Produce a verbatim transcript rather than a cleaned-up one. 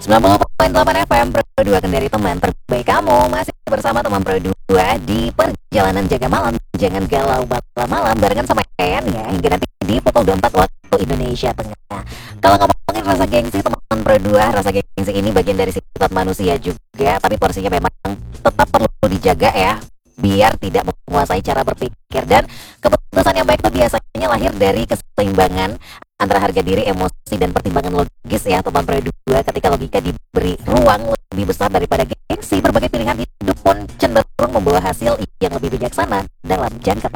sembilan puluh koma delapan F M Pro dua Kendari, teman terbaik kamu. Masih bersama teman Pro dua di perjalanan jaga malam. Jangan galau bala malam barengan sama Ken ya, hingga nanti di pukul dua puluh empat waktu Indonesia Tengah. Kalau ngomongin rasa gengsi teman Pro dua, rasa gengsi ini bagian dari sifat manusia juga, tapi porsinya memang tetap perlu dijaga ya, biar tidak menguasai cara berpikir. Dan keputusan yang baik itu biasanya lahir dari keseimbangan antara harga diri, emosi, dan pertimbangan logis ya teman Pro dua. Ketika logika diberi ruang lebih besar daripada gengsi, berbagai pilihan hidup pun cenderung membawa hasil yang lebih bijaksana dalam jangka panjang.